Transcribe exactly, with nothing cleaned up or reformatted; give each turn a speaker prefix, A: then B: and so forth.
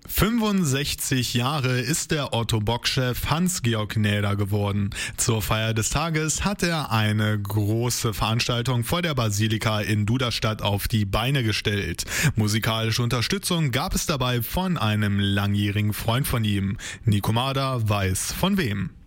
A: fünfundsechzig Jahre ist der Otto-Bock-Chef Hans-Georg Näder geworden. Zur Feier des Tages hat er eine große Veranstaltung vor der Basilika in Duderstadt auf die Beine gestellt. Musikalische Unterstützung gab es dabei von einem langjährigen Freund von ihm. Nico Mader weiß von wem.